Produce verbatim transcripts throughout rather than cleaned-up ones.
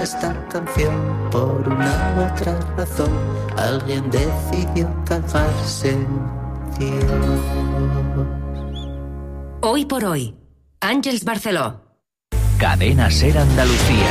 esta canción, por una u otra razón, alguien decidió cagarse en Dios. Hoy por hoy, Àngels Barceló. Cadena SER Andalucía.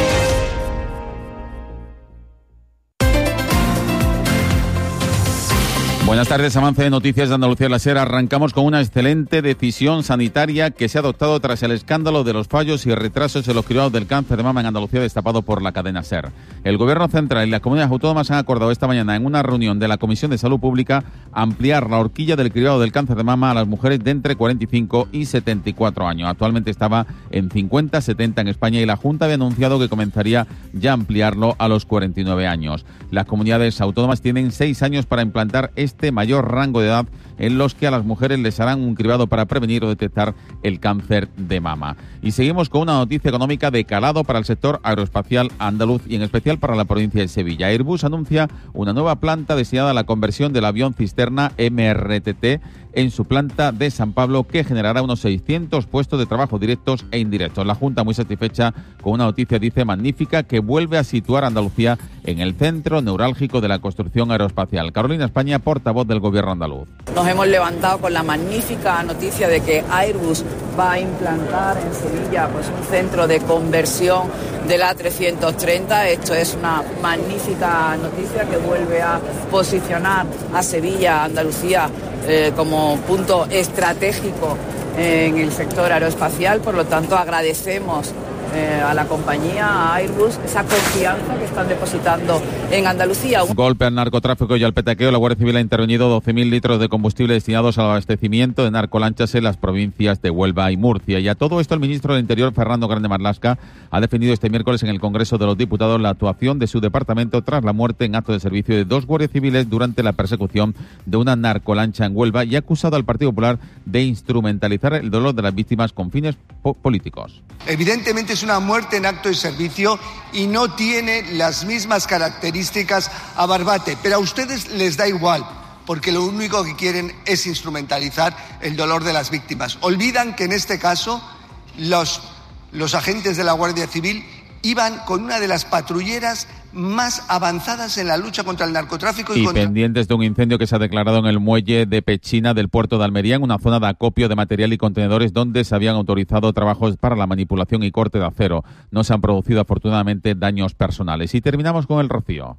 Buenas tardes, avance de Noticias de Andalucía La SER. Arrancamos con una excelente decisión sanitaria que se ha adoptado tras el escándalo de los fallos y retrasos en los cribados del cáncer de mama en Andalucía, destapado por la cadena SER. El Gobierno central y las comunidades autónomas han acordado esta mañana en una reunión de la Comisión de Salud Pública ampliar la horquilla del cribado del cáncer de mama a las mujeres de entre cuarenta y cinco y setenta y cuatro años. Actualmente estaba en cincuenta setenta en España y la Junta había anunciado que comenzaría ya a ampliarlo a los cuarenta y nueve años. Las comunidades autónomas tienen seis años para implantar este Este mayor rango de edad en los que a las mujeres les harán un cribado para prevenir o detectar el cáncer de mama. Y seguimos con una noticia económica de calado para el sector aeroespacial andaluz y en especial para la provincia de Sevilla. Airbus anuncia una nueva planta destinada a la conversión del avión cisterna M R T T en su planta de San Pablo, que generará unos seiscientos puestos de trabajo directos e indirectos. La Junta, muy satisfecha con una noticia, dice, magnífica, que vuelve a situar a Andalucía en el centro neurálgico de la construcción aeroespacial. Carolina España, portavoz del Gobierno andaluz. Nos hemos levantado con la magnífica noticia de que Airbus va a implantar en Sevilla pues un centro de conversión del A trescientos treinta. Esto es una magnífica noticia que vuelve a posicionar a Sevilla, Andalucía, eh, como punto estratégico en el sector aeroespacial. Por lo tanto, agradecemos Eh, a la compañía, a Airbus, esa confianza que están depositando en Andalucía. Un golpe al narcotráfico y al petaqueo. La Guardia Civil ha intervenido doce mil litros de combustible destinados al abastecimiento de narcolanchas en las provincias de Huelva y Murcia. Y a todo esto, el ministro del Interior, Fernando Grande Marlaska, ha defendido este miércoles en el Congreso de los Diputados la actuación de su departamento tras la muerte en acto de servicio de dos guardias civiles durante la persecución de una narcolancha en Huelva y ha acusado al Partido Popular de instrumentalizar el dolor de las víctimas con fines po- políticos. Evidentemente es una muerte en acto de servicio y no tiene las mismas características a Barbate, pero a ustedes les da igual, porque lo único que quieren es instrumentalizar el dolor de las víctimas. Olvidan que en este caso los, los agentes de la Guardia Civil iban con una de las patrulleras más avanzadas en la lucha contra el narcotráfico. Y, y contra... pendientes de un incendio que se ha declarado en el muelle de Pechina del puerto de Almería, en una zona de acopio de material y contenedores donde se habían autorizado trabajos para la manipulación y corte de acero. No se han producido afortunadamente daños personales. Y terminamos con el rocío.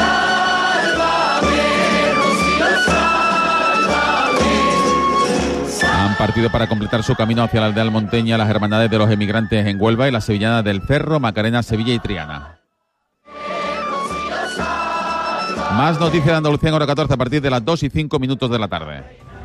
Han partido para completar su camino hacia la aldea almonteña las hermandades de los emigrantes en Huelva y las sevillanas del Cerro, Macarena, Sevilla y Triana. Más noticias de Andalucía en hora catorce a partir de las dos y cinco minutos de la tarde.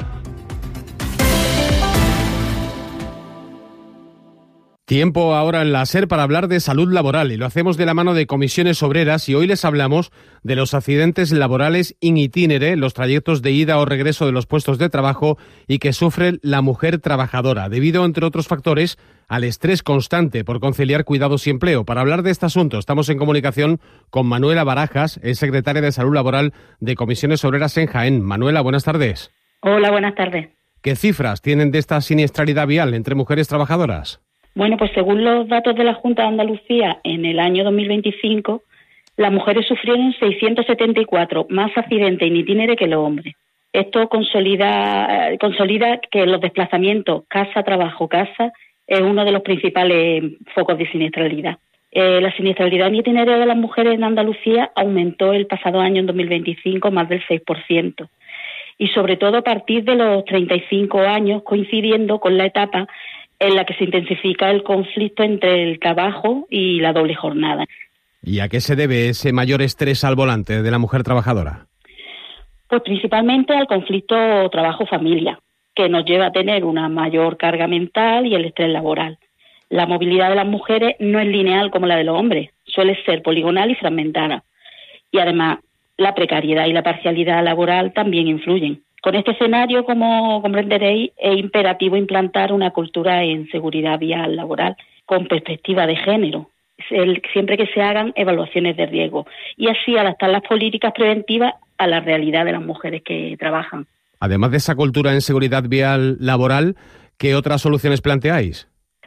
Tiempo ahora en la SER para hablar de salud laboral y lo hacemos de la mano de Comisiones Obreras y hoy les hablamos de los accidentes laborales in itinere, los trayectos de ida o regreso de los puestos de trabajo y que sufre la mujer trabajadora, debido, entre otros factores, al estrés constante por conciliar cuidados y empleo. Para hablar de este asunto estamos en comunicación con Manuela Barajas, es secretaria de Salud Laboral de Comisiones Obreras en Jaén. Manuela, buenas tardes. Hola, buenas tardes. ¿Qué cifras tienen de esta siniestralidad vial entre mujeres trabajadoras? Bueno, pues según los datos de la Junta de Andalucía, en el año dos mil veinticinco, las mujeres sufrieron seiscientos setenta y cuatro más accidentes in itinere que los hombres. Esto consolida, eh, consolida que los desplazamientos casa-trabajo-casa es uno de los principales focos de siniestralidad. Eh, la siniestralidad in itinere de las mujeres en Andalucía aumentó el pasado año, en dos mil veinticinco, más del seis por ciento. Y sobre todo a partir de los treinta y cinco años, coincidiendo con la etapa en la que se intensifica el conflicto entre el trabajo y la doble jornada. ¿Y a qué se debe ese mayor estrés al volante de la mujer trabajadora? Pues principalmente al conflicto trabajo-familia, que nos lleva a tener una mayor carga mental y el estrés laboral. La movilidad de las mujeres no es lineal como la de los hombres, suele ser poligonal y fragmentada. Y además, la precariedad y la parcialidad laboral también influyen. Con este escenario, como comprenderéis, es imperativo implantar una cultura en seguridad vial laboral con perspectiva de género, siempre que se hagan evaluaciones de riesgo, y así adaptar las políticas preventivas a la realidad de las mujeres que trabajan. Además de esa cultura en seguridad vial laboral, ¿qué otras soluciones planteáis?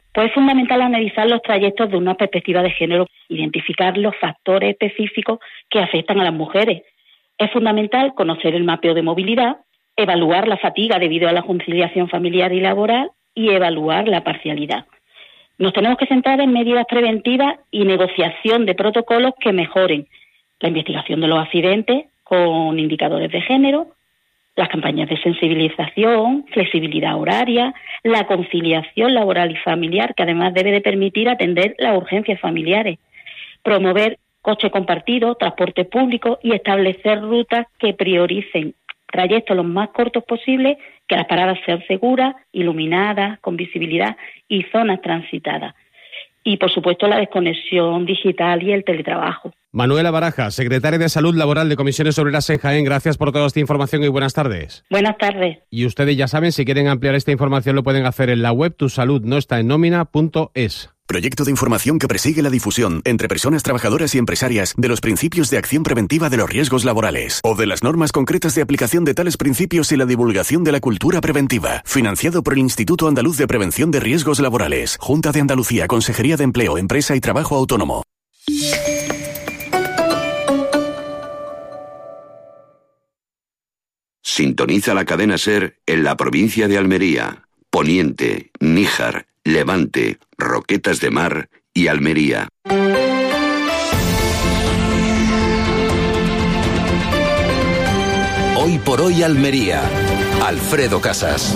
Pues es fundamental analizar los trayectos de una perspectiva de género, identificar los factores específicos que afectan a las mujeres. Es fundamental conocer el mapeo de movilidad, evaluar la fatiga debido a la conciliación familiar y laboral y evaluar la parcialidad. Nos tenemos que centrar en medidas preventivas y negociación de protocolos que mejoren la investigación de los accidentes con indicadores de género, las campañas de sensibilización, flexibilidad horaria, la conciliación laboral y familiar, que además debe de permitir atender las urgencias familiares, promover coche compartido, transporte público y establecer rutas que prioricen trayectos los más cortos posibles, que las paradas sean seguras, iluminadas, con visibilidad y zonas transitadas. Y, por supuesto, la desconexión digital y el teletrabajo. Manuela Baraja, secretaria de Salud Laboral de Comisiones Obreras en Jaén, gracias por toda esta información y buenas tardes. Buenas tardes. Y ustedes ya saben, si quieren ampliar esta información lo pueden hacer en la web tu salud no está en nómina punto es. Proyecto de información que persigue la difusión entre personas trabajadoras y empresarias de los principios de acción preventiva de los riesgos laborales o de las normas concretas de aplicación de tales principios y la divulgación de la cultura preventiva. Financiado por el Instituto Andaluz de Prevención de Riesgos Laborales, Junta de Andalucía, Consejería de Empleo, Empresa y Trabajo Autónomo. Sintoniza la cadena SER en la provincia de Almería, Poniente, Níjar, Levante, Roquetas de Mar y Almería. Hoy por hoy Almería. Alfredo Casas.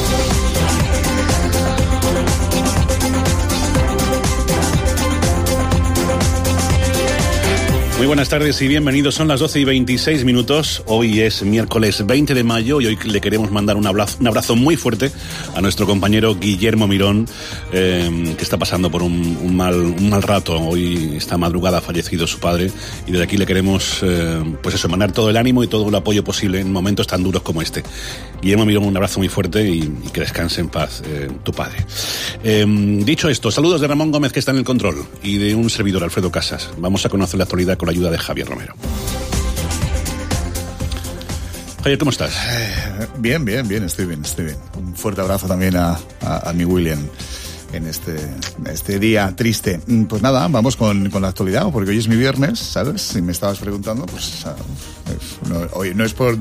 Muy buenas tardes y bienvenidos. Son las doce y veintiséis minutos. Hoy es miércoles veinte de mayo y hoy le queremos mandar un abrazo, un abrazo muy fuerte a nuestro compañero Guillermo Mirón, eh, que está pasando por un, un, mal, un mal rato. Hoy, esta madrugada, ha fallecido su padre y desde aquí le queremos, eh, pues eso, mandar todo el ánimo y todo el apoyo posible en momentos tan duros como este. Guillermo Mirón, un abrazo muy fuerte y, y que descanse en paz eh, tu padre. Eh, dicho esto, saludos de Ramón Gómez, que está en el control, y de un servidor, Alfredo Casas. Vamos a conocer la actualidad con la ayuda de Javier Romero. Javier, ¿cómo estás? Eh, bien, bien, bien, estoy bien, estoy bien. Un fuerte abrazo también a, a, a mi William en este, este día triste. Pues nada, vamos con, con la actualidad, porque hoy es mi viernes, ¿sabes? Si me estabas preguntando, pues no, hoy no es por...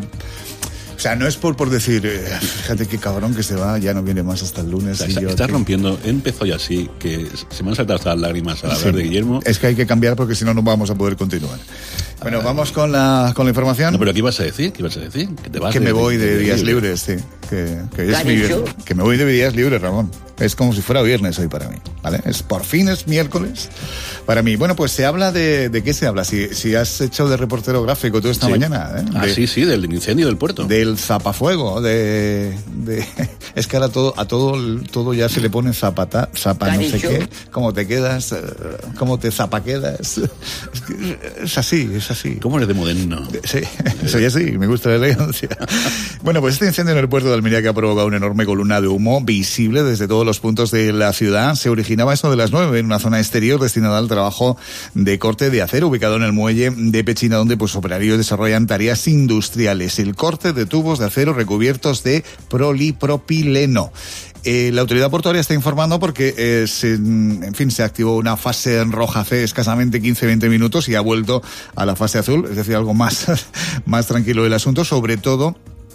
O sea, no es por, por decir, eh, fíjate qué cabrón que se va, ya no viene más hasta el lunes. O sea, y está, yo estás que... rompiendo, empezó ya así, que se me han saltado hasta las lágrimas al hablar sí, de Guillermo. Es que hay que cambiar porque si no, no vamos a poder continuar. Bueno, vamos con la, con la información. No, pero ¿qué ibas a decir? ¿Qué ibas a decir? Que te vas Que de, me voy de, de, de días libre. libres, sí. Que, que, es mi, que me voy de días libres, Ramón. Es como si fuera viernes hoy para mí, ¿vale? Es, por fin es miércoles para mí. Bueno, pues se habla de... ¿De qué se habla? Si, si has hecho de reportero gráfico tú esta sí. mañana, ¿eh? Ah, de, sí, sí, del incendio del puerto. Del zapafuego, de... de es que ahora todo, a todo, todo ya se le pone zapata, zapa no sé qué. ¿Cómo te quedas? ¿Cómo te zapaquedas? Es, que es así, es así. ¿Cómo eres de moderno? Sí, soy así, me gusta la elegancia. Bueno, pues este incendio en el puerto de Almería, que ha provocado una enorme columna de humo visible desde todos los puntos de la ciudad, se originaba eso de las nueve en una zona exterior destinada al trabajo de corte de acero ubicado en el muelle de Pechina, donde pues operarios desarrollan tareas industriales, el corte de tubos de acero recubiertos de polipropileno. Eh, la autoridad portuaria está informando porque eh, se, en fin, se activó una fase en roja hace escasamente quince a veinte minutos y ha vuelto a la fase azul, es decir, algo más, más tranquilo el asunto, sobre todo.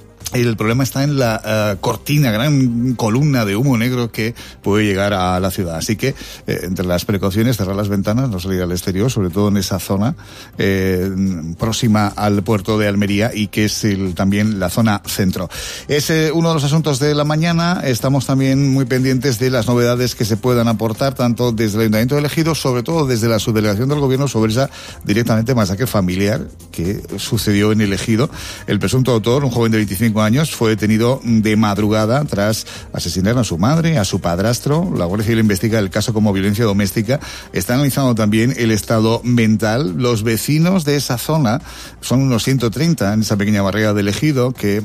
El problema está en la uh, cortina, gran columna de humo negro que puede llegar a la ciudad. Así que, eh, entre las precauciones, cerrar las ventanas, no salir al exterior, sobre todo en esa zona eh, próxima al puerto de Almería y que es el, también la zona centro. Es eh, uno de los asuntos de la mañana. Estamos también muy pendientes de las novedades que se puedan aportar, tanto desde el Ayuntamiento de El Ejido, sobre todo desde la subdelegación del Gobierno, sobre esa directamente masacre familiar que sucedió en El Ejido. El presunto autor, un joven de veinticinco años, fue detenido de madrugada tras asesinar a su madre, a su padrastro. La Guardia Civil investiga el caso como violencia doméstica. Está analizando también el estado mental. Los vecinos de esa zona, son unos ciento treinta en esa pequeña barriada del Ejido, que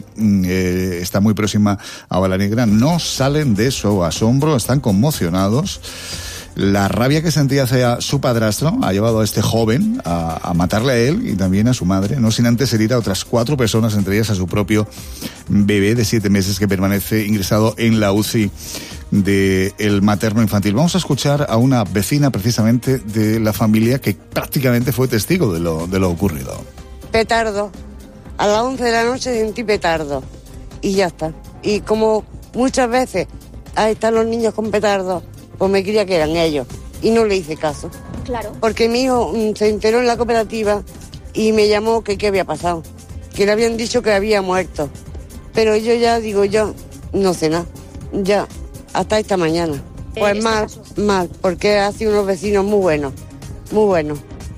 eh, está muy próxima a Balanegra, no salen de su asombro, están conmocionados. La rabia que sentía hacia su padrastro ha llevado a este joven a, a matarle a él y también a su madre, no sin antes herir a otras cuatro personas, entre ellas a su propio bebé de siete meses que permanece ingresado en la U C I del materno infantil. Vamos a escuchar a una vecina precisamente de la familia que prácticamente fue testigo de lo, de lo ocurrido. Petardo. A las once de la noche sentí petardo. Y ya está. Y como muchas veces ahí están los niños con petardo, pues me creía que eran ellos. Y no le hice caso. Claro. Porque mi hijo mm, se enteró en la cooperativa y me llamó que qué había pasado. Que le habían dicho que había muerto. Pero yo ya digo, yo no sé nada. Ya, hasta esta mañana. Pues este mal, caso. mal, porque hace unos vecinos muy buenos. Muy buenos.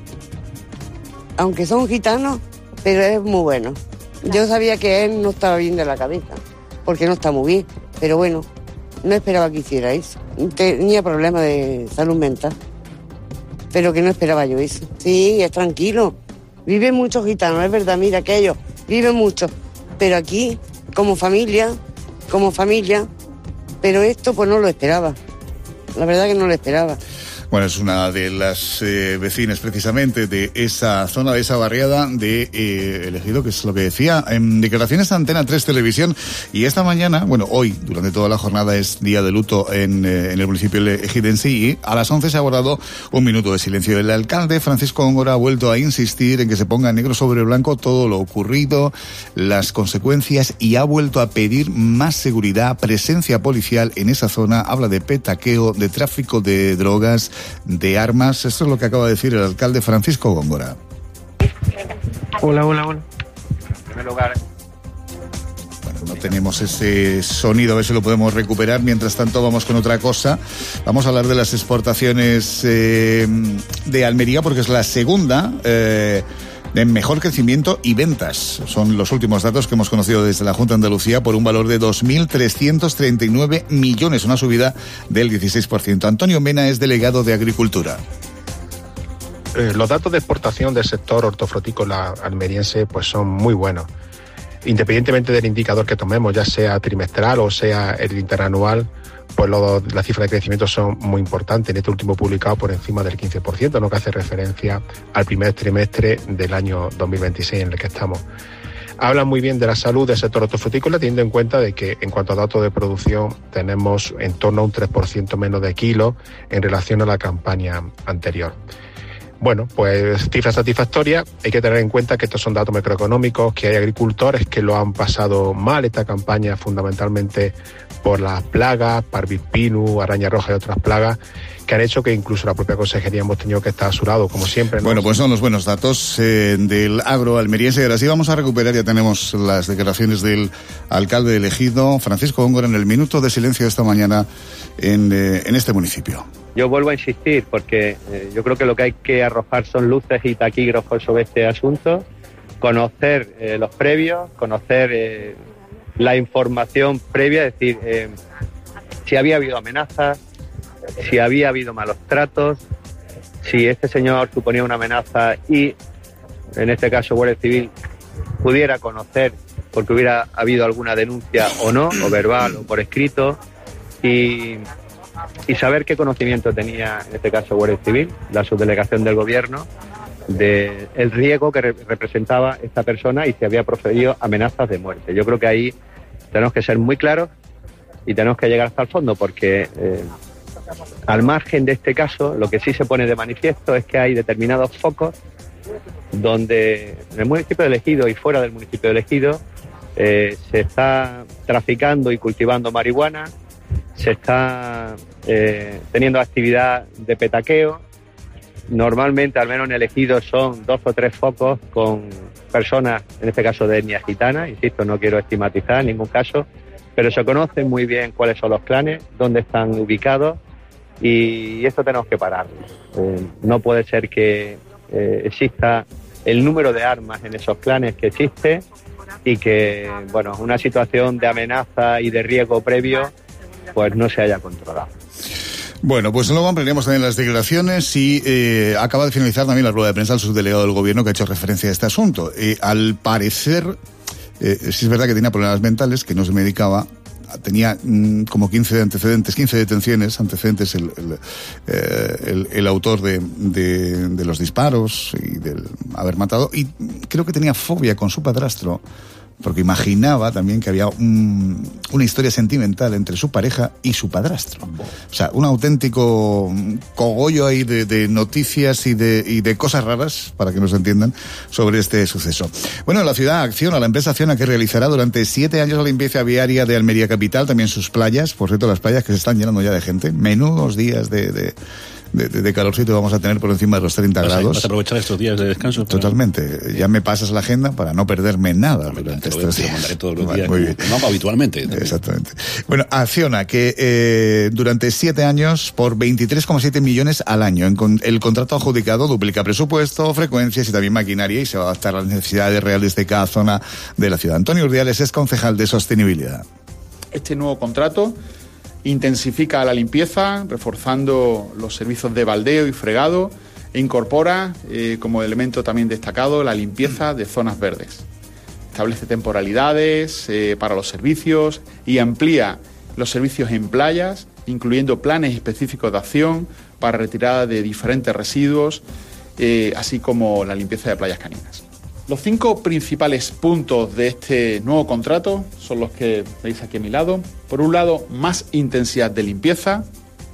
Aunque son gitanos, pero es muy bueno. Claro. Yo sabía que él no estaba bien de la cabeza, porque no está muy bien. Pero bueno, no esperaba que hiciera eso. Tenía problemas de salud mental, pero que no esperaba yo eso. Sí, es tranquilo. Viven muchos gitanos, es verdad, mira, que ellos viven mucho. Pero aquí, como familia, como familia, pero esto pues no lo esperaba. La verdad que no lo esperaba. Bueno, es una de las eh, vecinas precisamente de esa zona, de esa barriada de eh, El Ejido, que es lo que decía en declaraciones de Antena tres Televisión. Y esta mañana, bueno, hoy, durante toda la jornada es día de luto en, eh, en el municipio de Ejidense, y a las once se ha guardado un minuto de silencio. El alcalde, Francisco Góngora, ha vuelto a insistir en que se ponga negro sobre blanco todo lo ocurrido, las consecuencias, y ha vuelto a pedir más seguridad, presencia policial en esa zona. Habla de petaqueo, de tráfico de drogas, de armas. Esto es lo que acaba de decir el alcalde Francisco Góngora. Hola, hola, hola. En primer lugar, bueno, no tenemos ese sonido, a ver si lo podemos recuperar. Mientras tanto, vamos con otra cosa. Vamos a hablar de las exportaciones eh, de Almería, porque es la segunda eh, de mejor crecimiento y ventas. Son los últimos datos que hemos conocido desde la Junta de Andalucía, por un valor de dos mil trescientos treinta y nueve millones, una subida del dieciséis por ciento. Antonio Mena es delegado de Agricultura. Eh, los datos de exportación del sector hortofrutícola almeriense pues son muy buenos. Independientemente del indicador que tomemos, ya sea trimestral o sea el interanual, pues lo, las cifras de crecimiento son muy importantes. En este último publicado por encima del quince por ciento, ¿no?, que hace referencia al primer trimestre del año dos mil veintiséis en el que estamos. Hablan muy bien de la salud del sector hortofrutícola, teniendo en cuenta de que en cuanto a datos de producción tenemos en torno a un tres por ciento menos de kilos en relación a la campaña anterior. Bueno, pues cifras satisfactorias. Hay que tener en cuenta que estos son datos macroeconómicos, que hay agricultores que lo han pasado mal esta campaña, fundamentalmente por las plagas, parvispinus, araña roja y otras plagas, que han hecho que incluso la propia consejería hemos tenido que estar a su lado, como siempre, ¿no? Bueno, pues son los buenos datos eh, del agro almeriense. Y ahora sí vamos a recuperar, ya tenemos las declaraciones del alcalde elegido, Francisco Góngora, en el minuto de silencio de esta mañana en, eh, en este municipio. Yo vuelvo a insistir, porque eh, yo creo que lo que hay que arrojar son luces y taquígrafos sobre este asunto, conocer eh, los previos, conocer eh, la información previa, es decir, eh, si había habido amenazas, si había habido malos tratos, si este señor suponía una amenaza y, en este caso, Guardia Civil pudiera conocer porque hubiera habido alguna denuncia o no, o verbal o por escrito, y, y saber qué conocimiento tenía, en este caso, Guardia Civil, la subdelegación del Gobierno, de el riesgo que re- representaba esta persona y si había proferido amenazas de muerte. Yo creo que ahí tenemos que ser muy claros y tenemos que llegar hasta el fondo, porque eh, al margen de este caso, lo que sí se pone de manifiesto es que hay determinados focos donde en el municipio de Ejido y fuera del municipio de Ejido eh, se está traficando y cultivando marihuana, se está eh, teniendo actividad de petaqueo. Normalmente, al menos en el Ejido, son dos o tres focos con personas, en este caso de etnia gitana. Insisto, no quiero estigmatizar en ningún caso, pero se conocen muy bien cuáles son los clanes, dónde están ubicados, y esto tenemos que parar. Eh, no puede ser que eh, exista el número de armas en esos clanes que existe y que, bueno, una situación de amenaza y de riesgo previo pues no se haya controlado. Bueno, pues luego ampliaremos también las declaraciones y eh, acaba de finalizar también la rueda de prensa del subdelegado del Gobierno, que ha hecho referencia a este asunto. Eh, al parecer, eh, sí es verdad que tenía problemas mentales, que no se medicaba, tenía mm, como quince antecedentes, quince detenciones, antecedentes el, el, eh, el, el autor de, de, de los disparos y del haber matado, y creo que tenía fobia con su padrastro, porque imaginaba también que había un, una historia sentimental entre su pareja y su padrastro. O sea, un auténtico cogollo ahí de, de noticias y de, y de cosas raras, para que nos entiendan, sobre este suceso. Bueno, la ciudad acciona, la empresa acciona que realizará durante siete años la limpieza viaria de Almería Capital, también sus playas, por cierto, las playas que se están llenando ya de gente, menudos días de... de De, de, de calorcito vamos a tener por encima de los treinta ¿Vas a, grados. ¿Vas a aprovechar estos días de descanso? Para... Totalmente. Ya me pasas la agenda para no perderme nada Hombre, durante te estos te días. Lo mandaré todos los vale, días, muy bien. No, habitualmente. También. Exactamente. Bueno, acciona que eh, durante siete años, por veintitrés coma siete millones al año, en con, el contrato adjudicado duplica presupuesto, frecuencias y también maquinaria y se va a adaptar a las necesidades reales de cada zona de la ciudad. Antonio Urdiales es concejal de Sostenibilidad. Este nuevo contrato intensifica la limpieza, reforzando los servicios de baldeo y fregado, e incorpora, eh, como elemento también destacado, la limpieza de zonas verdes. Establece temporalidades eh, para los servicios y amplía los servicios en playas, incluyendo planes específicos de acción para retirada de diferentes residuos, eh, así como la limpieza de playas caninas. Los cinco principales puntos de este nuevo contrato son los que veis aquí a mi lado. Por un lado, más intensidad de limpieza,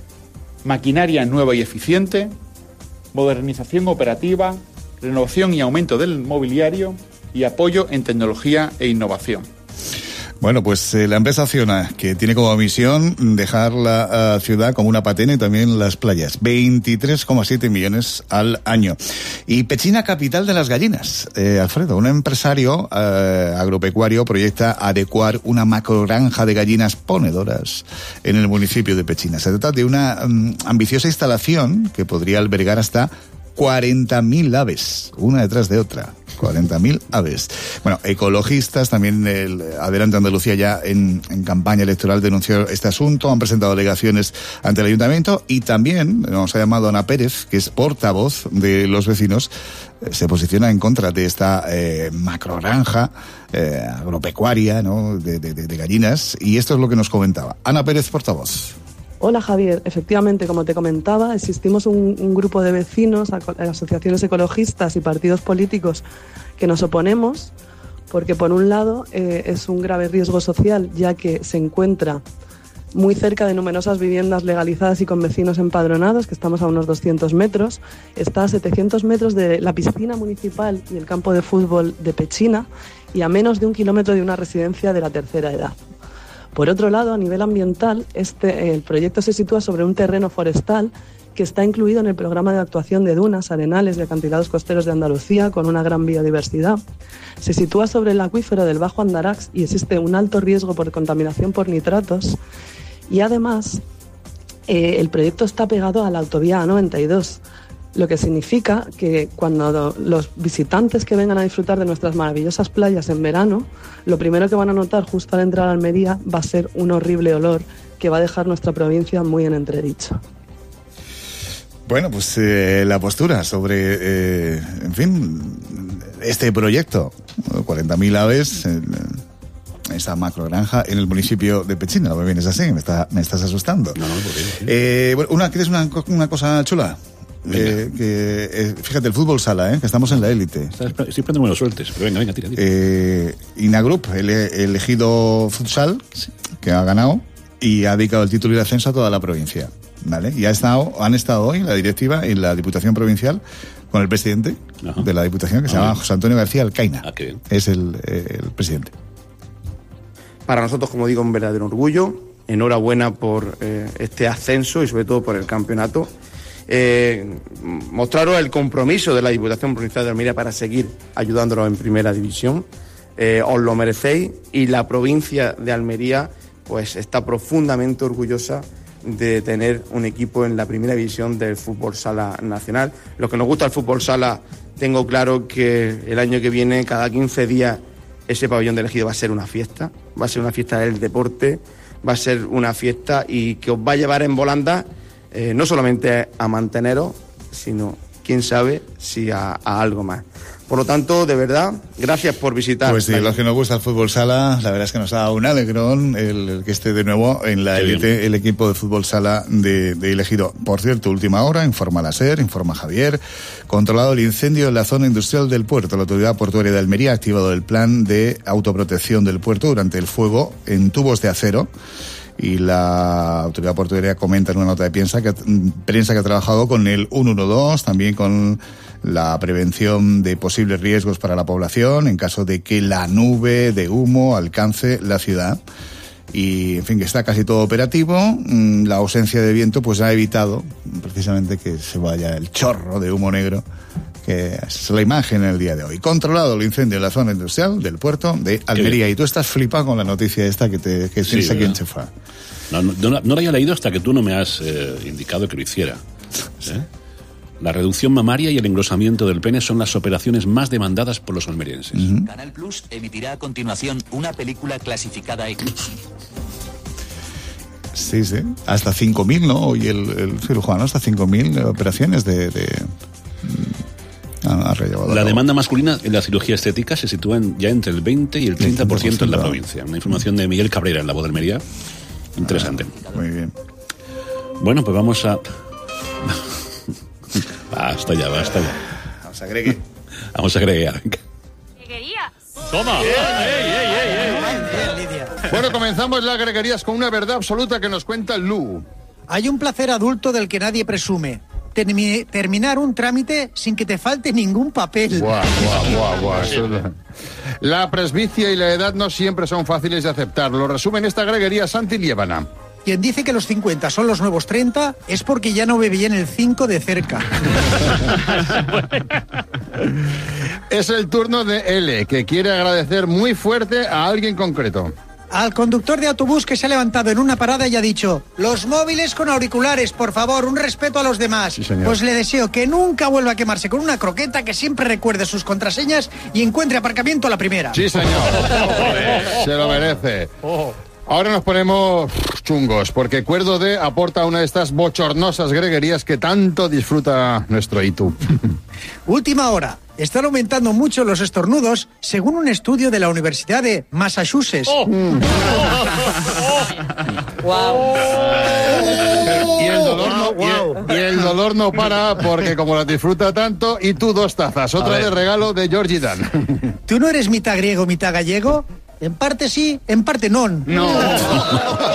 maquinaria nueva y eficiente, modernización operativa, renovación y aumento del mobiliario y apoyo en tecnología e innovación. Bueno, pues eh, la empresa Acciona, que tiene como misión dejar la uh, ciudad como una patena y también las playas. veintitrés coma siete millones al año. Y Pechina, capital de las gallinas. Eh, Alfredo, un empresario eh, agropecuario proyecta adecuar una macrogranja de gallinas ponedoras en el municipio de Pechina. Se trata de una um, ambiciosa instalación que podría albergar hasta cuarenta mil aves, una detrás de otra. cuarenta mil aves. Bueno, ecologistas, también el Adelante Andalucía ya en, en campaña electoral denunció este asunto, han presentado alegaciones ante el ayuntamiento y también nos ha llamado Ana Pérez, que es portavoz de los vecinos, eh, se posiciona en contra de esta eh, macrogranja eh, agropecuaria, ¿no? de, de, de gallinas, y esto es lo que nos comentaba. Ana Pérez, portavoz. Hola Javier, efectivamente, como te comentaba, existimos un, un grupo de vecinos, asociaciones ecologistas y partidos políticos que nos oponemos porque por un lado eh, es un grave riesgo social, ya que se encuentra muy cerca de numerosas viviendas legalizadas y con vecinos empadronados, que estamos a unos doscientos metros, está a setecientos metros de la piscina municipal y el campo de fútbol de Pechina y a menos de un kilómetro de una residencia de la tercera edad. Por otro lado, a nivel ambiental, este, el proyecto se sitúa sobre un terreno forestal que está incluido en el programa de actuación de dunas, arenales y acantilados costeros de Andalucía, con una gran biodiversidad. Se sitúa sobre el acuífero del Bajo Andarax y existe un alto riesgo por contaminación por nitratos. Y además, eh, el proyecto está pegado a la autovía A noventa y dos, lo que significa que cuando los visitantes que vengan a disfrutar de nuestras maravillosas playas en verano, lo primero que van a notar justo al entrar a Almería va a ser un horrible olor que va a dejar nuestra provincia muy en entredicho. Bueno, pues eh, la postura sobre, eh, en fin, este proyecto, cuarenta mil aves, eh, esa macrogranja en el municipio de Pechina. ¿Lo me vienes así? Me, está, me estás asustando. No, no, porque, sí. eh, bueno, una, ¿quieres una, una cosa chula? Eh, que, eh, fíjate, el fútbol sala, ¿eh? Que estamos en la élite. Estoy esperando buenos suertes, pero venga, venga, tira, tira. Eh, Inagroup, el elegido futsal, sí, que ha ganado y ha dedicado el título y el ascenso a toda la provincia, ¿vale? Y ha estado, han estado hoy en la directiva, en la Diputación Provincial, con el presidente Ajá. de la Diputación, que ah, se llama bien. José Antonio García Alcaina. Ah, qué bien. Es el, eh, el presidente. Para nosotros, como digo, un verdadero orgullo. Enhorabuena por eh, este ascenso y sobre todo por el campeonato. Eh, mostraros el compromiso de la Diputación Provincial de Almería para seguir ayudándonos en Primera División. Eh, os lo merecéis y la provincia de Almería pues está profundamente orgullosa de tener un equipo en la Primera División del fútbol sala nacional. Los que nos gusta el fútbol sala, tengo claro que el año que viene, cada quince días, ese pabellón de elegido va a ser una fiesta, va a ser una fiesta del deporte, va a ser una fiesta y que os va a llevar en volandas. Eh, no solamente a manteneros, sino, quién sabe, si a, a algo más. Por lo tanto, de verdad, gracias por visitar. Pues sí, los que nos gusta el fútbol sala, la verdad es que nos ha dado un alegrón el, el que esté de nuevo en la élite el equipo de fútbol sala de, de Elegido. Por cierto, última hora, informa la SER, informa Javier, controlado el incendio en la zona industrial del puerto. La autoridad portuaria de Almería ha activado el plan de autoprotección del puerto durante el fuego en tubos de acero. Y la autoridad portuaria comenta en una nota de prensa que, prensa que ha trabajado con el ciento doce, también con la prevención de posibles riesgos para la población en caso de que la nube de humo alcance la ciudad. Y, en fin, que está casi todo operativo. La ausencia de viento pues ha evitado precisamente que se vaya el chorro de humo negro, que es la imagen en el día de hoy. Controlado el incendio en la zona industrial del puerto de Almería. Y tú estás flipado con la noticia esta que te que Sí, tienes aquí ¿verdad? enchufada. No, no, no, no la había leído hasta que tú no me has eh, indicado que lo hiciera. ¿Eh? La reducción mamaria y el engrosamiento del pene son las operaciones más demandadas por los almerienses. Uh-huh. Canal Plus emitirá a continuación una película clasificada X. Sí, sí. Hasta cinco mil, ¿no? Hoy el, el cirujano, hasta cinco mil operaciones de... de ha, ha relevado La demanda masculina en la cirugía estética se sitúa en, ya entre el veinte y el treinta por ciento en la provincia. Una información de Miguel Cabrera en La Voz de Almería. Interesante. Ah, muy bien. Bueno, pues vamos a... Basta ya, basta ya. Vamos a agregue. Vamos a agregar. Toma. Bueno, comenzamos las greguerías con una verdad absoluta que nos cuenta Lu. Hay un placer adulto del que nadie presume. Termi- terminar un trámite sin que te falte ningún papel. Buah, buah, buah, buah, eso es- La presbicia y la edad no siempre son fáciles de aceptar. Lo resume en esta greguería Santi Liébana. Quien dice que los cincuenta son los nuevos treinta es porque ya no ve bien el cinco de cerca. Es el turno de L, que quiere agradecer muy fuerte a alguien concreto. Al conductor de autobús que se ha levantado en una parada y ha dicho: los móviles con auriculares, por favor, un respeto a los demás. Sí, señor. Pues le deseo que nunca vuelva a quemarse con una croqueta, que siempre recuerde sus contraseñas y encuentre aparcamiento a la primera. Sí, señor. Se lo merece. Ahora nos ponemos chungos, porque Cuerdo D aporta una de estas bochornosas greguerías que tanto disfruta nuestro Itu. Última hora. Están aumentando mucho los estornudos, según un estudio de la Universidad de Massachusetts. Y el dolor no, y el, y el dolor no para, porque como las disfruta tanto, y tú dos tazas. Otra de regalo de Georgie Dan. ¿Tú no eres mitad griego, mitad gallego? En parte sí, en parte no. No.